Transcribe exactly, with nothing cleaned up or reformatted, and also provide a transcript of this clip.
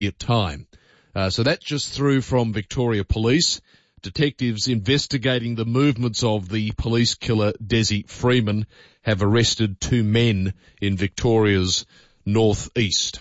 time. Uh, so that's just through from Victoria Police. Detectives investigating the movements of the police killer Desi Freeman have arrested two men in Victoria's northeast.